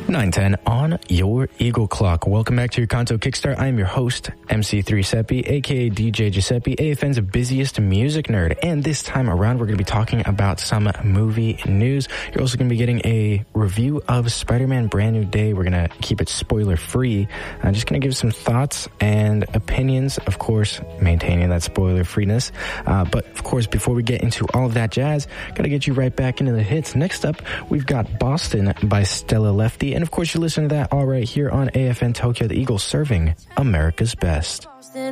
9:10 on your Eagle Clock. Welcome back to your Kanto Kickstart. I am your host, MC3 Seppi, aka DJ Giuseppe, AFN's busiest music nerd. And this time around, we're going to be talking about some movie news. You're also going to be getting a review of Spider-Man Brand New Day. We're going to keep it spoiler-free. I'm just going to give some thoughts and opinions, of course, maintaining that spoiler-freeness. But, of course, before we get into all of that jazz, got to get you right back into the hits. Next up, we've got Boston by Stella Lefty. And, of course, you're listening to that all right here on AFN Tokyo, the Eagle serving America's best.